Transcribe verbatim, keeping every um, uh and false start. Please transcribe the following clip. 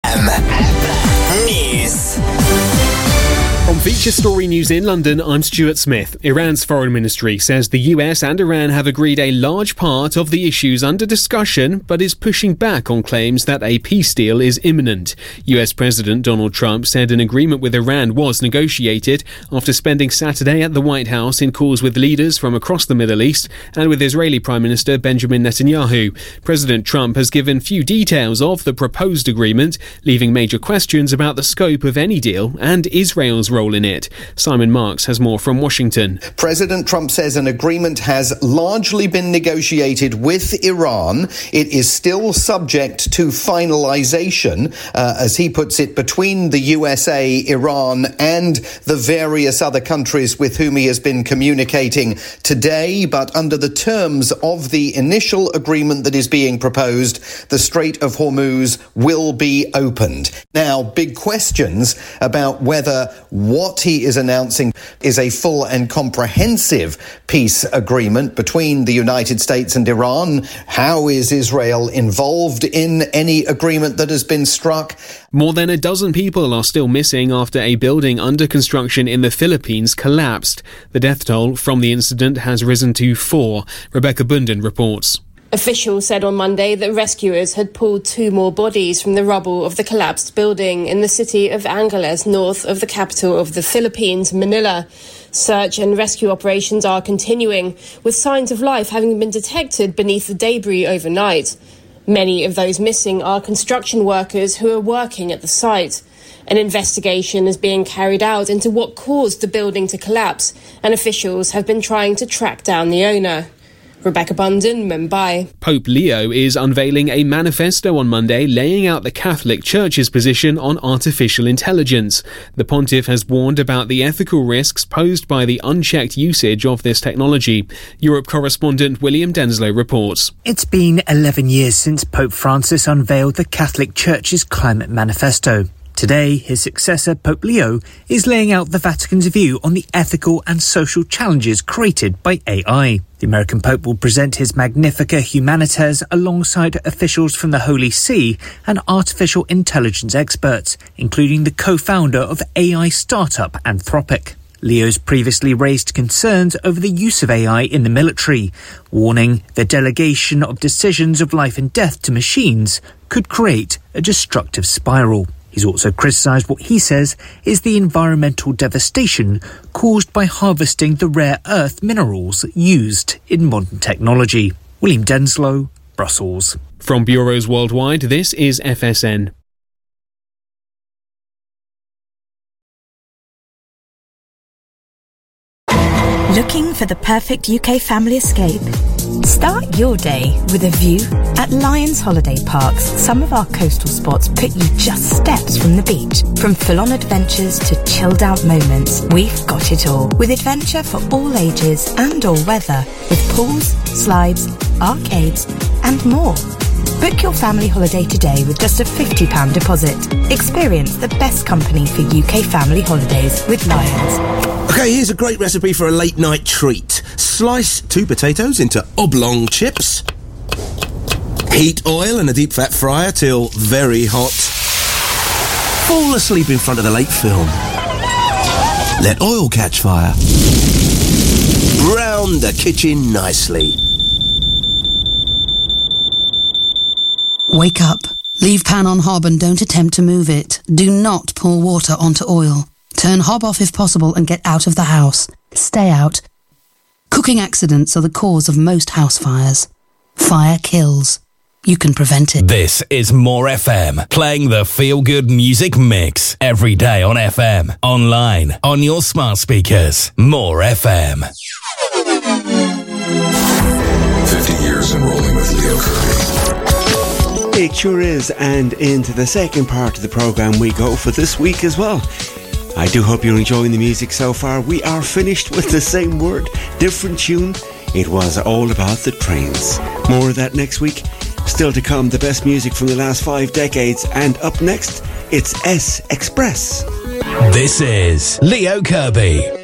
M News. From Feature Story News in London, I'm Stuart Smith. Iran's foreign ministry says the U S and Iran have agreed a large part of the issues under discussion, but is pushing back on claims that a peace deal is imminent. U S President Donald Trump said an agreement with Iran was negotiated after spending Saturday at the White House in calls with leaders from across the Middle East and with Israeli Prime Minister Benjamin Netanyahu. President Trump has given few details of the proposed agreement, leaving major questions about the scope of any deal and Israel's role in it. Simon Marks has more from Washington. President Trump says an agreement has largely been negotiated with Iran. It is still subject to finalization, uh, as he puts it, between the U S A, Iran, and the various other countries with whom he has been communicating today. But under the terms of the initial agreement that is being proposed, the Strait of Hormuz will be opened. Now, big questions about whether what he is announcing is a full and comprehensive peace agreement between the United States and Iran. How is Israel involved in any agreement that has been struck? More than a dozen people are still missing after a building under construction in the Philippines collapsed. The death toll from the incident has risen to four. Rebecca Bunden reports. Officials said on Monday that rescuers had pulled two more bodies from the rubble of the collapsed building in the city of Angeles, north of the capital of the Philippines, Manila. Search and rescue operations are continuing, with signs of life having been detected beneath the debris overnight. Many of those missing are construction workers who are working at the site. An investigation is being carried out into what caused the building to collapse, and officials have been trying to track down the owner. Rebecca Bunden, Mumbai. Pope Leo is unveiling a manifesto on Monday laying out the Catholic Church's position on artificial intelligence. The pontiff has warned about the ethical risks posed by the unchecked usage of this technology. Europe correspondent William Denslow reports. It's been eleven years since Pope Francis unveiled the Catholic Church's climate manifesto. Today, his successor, Pope Leo, is laying out the Vatican's view on the ethical and social challenges created by A I. The American Pope will present his Magnificat Humanitas alongside officials from the Holy See and artificial intelligence experts, including the co-founder of A I startup Anthropic. Leo's previously raised concerns over the use of A I in the military, warning the delegation of decisions of life and death to machines could create a destructive spiral. He's also criticised what he says is the environmental devastation caused by harvesting the rare earth minerals used in modern technology. William Denslow, Brussels. From bureaus worldwide, this is F S N. Looking for the perfect U K family escape? Start your day with a view at Lions Holiday Parks. Some of our coastal spots put you just steps from the beach. From full-on adventures to chilled-out moments, we've got it all. With adventure for all ages and all weather, with pools, slides, arcades and more. Book your family holiday today with just a fifty pounds deposit. Experience the best company for U K family holidays with Lions. Okay, here's a great recipe for a late night treat. Slice two potatoes into oblong chips. Heat oil in a deep fat fryer till very hot. Fall asleep in front of the late film. Let oil catch fire. Brown the kitchen nicely. Wake up. Leave pan on hob and don't attempt to move it. Do not pour water onto oil. Turn hob off if possible and get out of the house. Stay out. Cooking accidents are the cause of most house fires. Fire kills. You can prevent it. This is More F M, playing the feel-good music mix every day on F M, online, on your smart speakers. More F M. fifty years enrolling with Leo Kirby. It sure is, and into the second part of the programme we go for this week as well. I do hope you're enjoying the music so far. We are finished with the same word, different tune. It was all about the trains. More of that next week. Still to come, the best music from the last five decades. And up next, it's S Express. This is Leo Kirby.